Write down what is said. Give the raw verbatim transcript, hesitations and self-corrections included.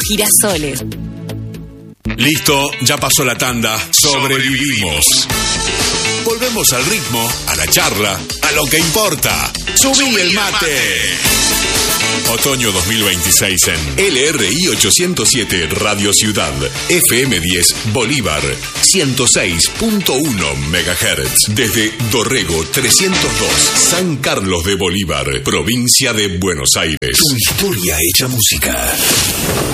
Girasoles. Listo, ya pasó la tanda. Sobrevivimos. Volvemos al ritmo, a la charla, a lo que importa. ¡Subí el mate! Otoño dos mil veintiséis en L R I ochocientos siete Radio Ciudad, F M diez Bolívar, ciento seis punto uno megahertz. Desde Dorrego trescientos dos, San Carlos de Bolívar, provincia de Buenos Aires. Tu historia hecha música.